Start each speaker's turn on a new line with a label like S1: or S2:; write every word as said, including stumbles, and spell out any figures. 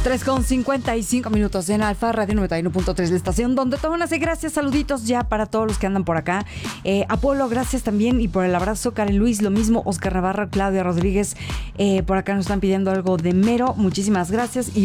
S1: tres con cincuenta y cinco minutos en Alfa Radio noventa y uno punto tres, la estación donde todo nace. Gracias, saluditos ya para todos los que andan por acá. Eh, Apolo, gracias también y por el abrazo. Karen Luis, lo mismo. Oscar Navarro, Claudia Rodríguez, eh, por acá nos están pidiendo algo de Mero. Muchísimas gracias. Y